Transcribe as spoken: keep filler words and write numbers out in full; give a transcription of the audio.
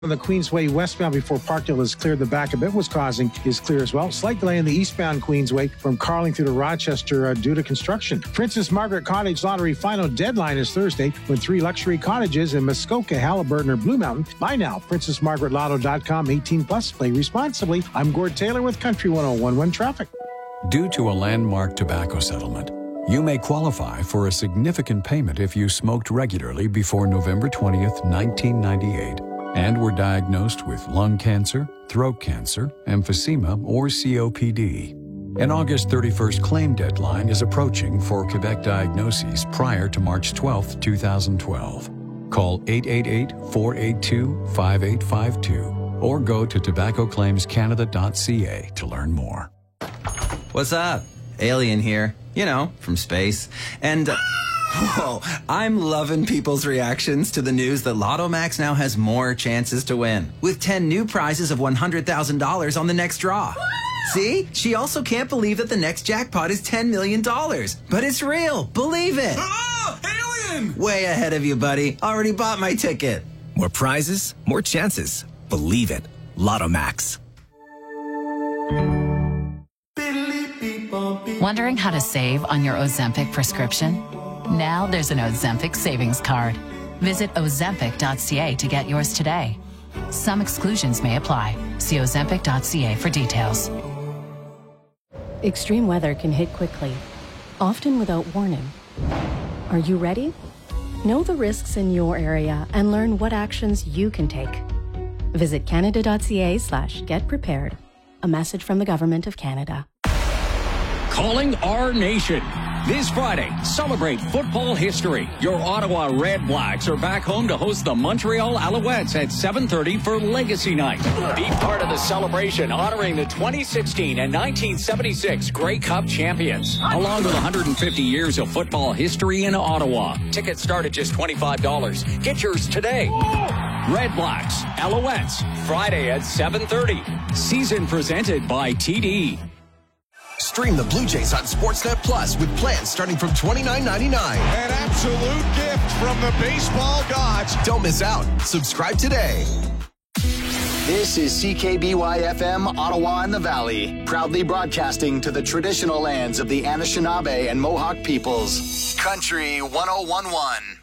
On the Queensway westbound before Parkdale is cleared, the back of it was causing is clear as well. Slight delay in the eastbound Queensway from Carling through to Rochester uh, due to construction. Princess Margaret Cottage Lottery final deadline is Thursday when three luxury cottages in Muskoka, Halliburton, or Blue Mountain. Buy now. princess margaret lotto dot com. eighteen plus. Play responsibly. I'm Gord Taylor with Country one oh one one Traffic. Due to a landmark tobacco settlement, you may qualify for a significant payment if you smoked regularly before November twentieth, nineteen ninety-eight. And were diagnosed with lung cancer, throat cancer, emphysema, or C O P D. An August thirty-first claim deadline is approaching for Quebec diagnoses prior to March twelfth, twenty twelve. Call eight eight eight, four eight two, five eight five two or go to tobacco claims canada dot c a to learn more. What's up? Alien here. You know, from space. And... Uh, Whoa, I'm loving people's reactions to the news that Lotto Max now has more chances to win, with ten new prizes of one hundred thousand dollars on the next draw. See? She also can't believe that the next jackpot is ten million dollars. But it's real. Believe it. Oh, alien! Way ahead of you, buddy. Already bought my ticket. More prizes, more chances. Believe it. Lotto Max. Wondering how to save on your Ozempic prescription? Now there's an Ozempic savings card. Visit ozempic dot c a to get yours today. Some exclusions may apply. See ozempic dot c a for details. Extreme weather can hit quickly, often without warning. Are you ready? Know the risks in your area and learn what actions you can take. Visit canada dot c a slash get prepared. A message from the Government of Canada. Calling our nation. This Friday, celebrate football history. Your Ottawa Red Blacks are back home to host the Montreal Alouettes at seven thirty for Legacy Night. Be part of the celebration honoring the twenty sixteen and nineteen seventy-six Grey Cup champions, along with one hundred fifty years of football history in Ottawa. Tickets start at just twenty-five dollars. Get yours today. Red Blacks, Alouettes, Friday at seven thirty. Season presented by T D. Stream the Blue Jays on Sportsnet Plus with plans starting from twenty-nine ninety-nine. An absolute gift from the baseball gods. Don't miss out. Subscribe today. This is C K B Y F M, Ottawa and the Valley, proudly broadcasting to the traditional lands of the Anishinaabe and Mohawk peoples. Country one oh one one.